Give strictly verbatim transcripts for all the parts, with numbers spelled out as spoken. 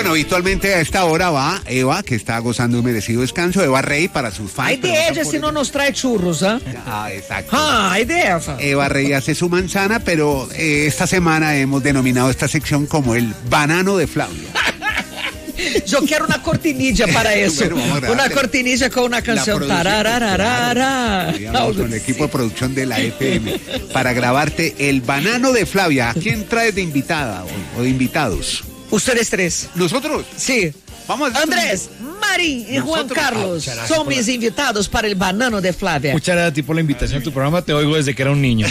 Bueno, habitualmente a esta hora va Eva, que está gozando un merecido descanso. Eva Rey para sus fans. Hay de ella si no nos trae churros, ¿ah? ¿eh? Ah, exacto. Ah, hay de esa. Eva Rey hace su manzana, pero eh, esta semana hemos denominado esta sección como el banano de Flavia. Yo quiero una cortinilla para eso. Bueno, una cortinilla con una canción. Tararararara. Claro, con el equipo de producción de la F M para grabarte el banano de Flavia. ¿A quién traes de invitada hoy, o de invitados? Ustedes tres. ¿Nosotros? Sí. Vamos a Andrés, Marín y Juan Carlos ah, son mis la... invitados para el banano de Flavia. Muchas gracias a ti por la invitación a tu programa. Te oigo desde que era un niño.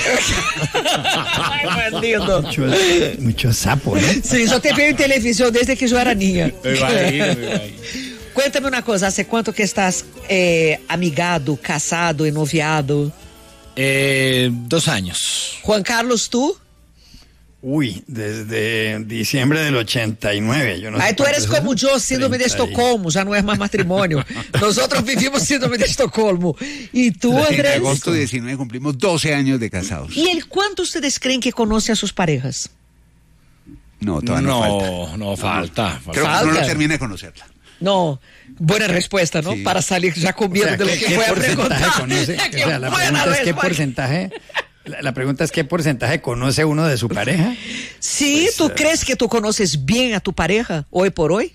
Ay, buen lindo. Mucho, mucho sapo, ¿eh? Sí, yo te veo en televisión desde que yo era niña. Me va a ir, me va a ir. Cuéntame una cosa, ¿hace cuánto que estás eh, amigado, casado, noviado? Eh, dos años. Juan Carlos, ¿tú? Uy, desde diciembre del ochenta y nueve. Yo no Ay, sé tú eres cuánto como es, yo, síndrome de Estocolmo, ya no es más matrimonio. Nosotros vivimos síndrome de Estocolmo. ¿Y tú, Andrés? En agosto diecinueve cumplimos doce años de casados. ¿Y el cuánto ustedes creen que conoce a sus parejas? No, todavía no, no falta. No, falta. Creo falta. que no lo termina de conocerla. No, buena respuesta, ¿no? Sí. Para salir ya comiendo O sea, de lo ¿qué, que qué fue a porcentaje preguntar. conoce? Qué O sea, la buena pregunta es qué respuesta. porcentaje. La, la pregunta es qué porcentaje conoce uno de su pareja. Sí, Pues, ¿tú uh, crees que tú conoces bien a tu pareja hoy por hoy?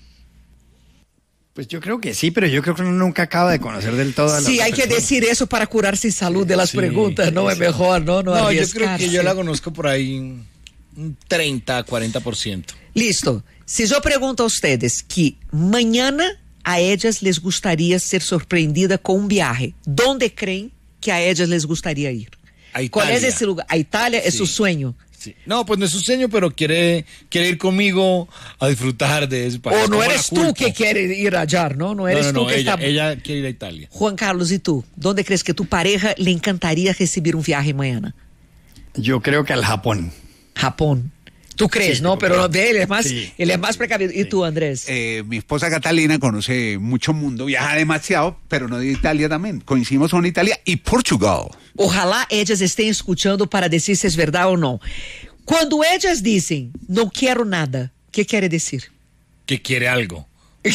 Pues yo creo que sí, pero yo creo que uno nunca acaba de conocer del todo a la Sí, otra hay que persona. decir eso para curarse en salud de las Sí, preguntas, ¿no? sí, Es sí. mejor, ¿no? No, No, yo creo que arriesgarse. yo la conozco por ahí un treinta, cuarenta por ciento. Listo. Si yo pregunto a ustedes que mañana a ellas les gustaría ser sorprendida con un viaje, ¿dónde creen que a ellas les gustaría ir? A ¿Cuál es Italia. ese lugar? A Italia es Sí. su sueño. Sí. No, pues no es su sueño, pero quiere, quiere ir conmigo a disfrutar de ese país. O no Como eres la tú culpa. que quieres ir allá, ¿no? No eres no, no, tú no, que ella, está... ella quiere ir a Italia. Juan Carlos, ¿y tú? ¿Dónde crees que tu pareja le encantaría recibir un viaje mañana? Yo creo que al Japón. Japón. ¿Tú crees, Sí, no? yo Pero creo. ve, él es más, Sí. él es más precavido. ¿Y tú, Andrés? Eh, mi esposa Catalina conoce mucho mundo, viaja demasiado, pero no de Italia también. Coincidimos con Italia y Portugal. Ojalá ellas estén escuchando para decir si es verdad o no. Cuando ellas dicen, no quiero nada, ¿qué quiere decir? Que quiere algo.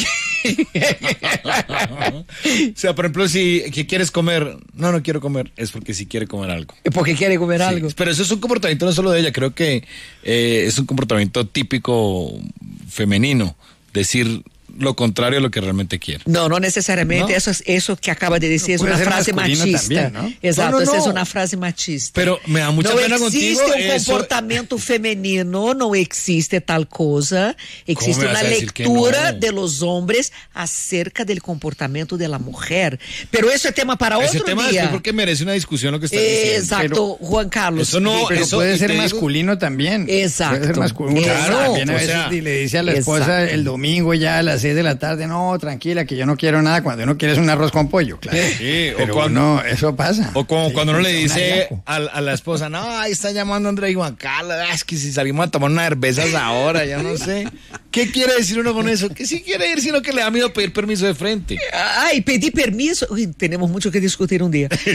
O sea, por ejemplo, si que quieres comer, no, no quiero comer, es porque sí quiere comer algo. Porque quiere comer Sí, algo. pero eso es un comportamiento no solo de ella, creo que eh, es un comportamiento típico femenino, decir lo contrario a lo que realmente quiere. No, no necesariamente. ¿No? Eso, es- eso que acaba de decir es Puede una ser frase masculino machista. también, ¿no? Exacto, No, no, esa es no. una frase machista. Pero me da mucha no pena existe contigo. un eso- comportamiento femenino, no existe tal cosa. Existe me vas una a decir que lectura no? de los hombres acerca del comportamiento de la mujer. Pero eso es tema para Ese otro tema día. es porque merece una discusión lo que estás diciendo. Exacto, Juan Carlos. Eso no- Pero eso- puede y ser te digo- masculino también. Exacto. Puede ser masculino. Exacto. Claro, viene a O veces sea, y le dice a la esposa exacto. el domingo ya a las seis de la tarde, no, tranquila, que yo no quiero nada, cuando uno quiere es un arroz con pollo, claro. Sí, o pero cuando- no, eso pasa. O como Sí, cuando uno le un dice halago. a, a la esposa, no, ahí está llamando Andrés y Juan Carlos, ah, es que si salimos a tomar unas cervezas ahora, ya no sé. ¿Qué quiere decir uno con eso? Que sí quiere ir, sino que le da miedo pedir permiso de frente. Ay, pedí permiso. Uy, tenemos mucho que discutir un día.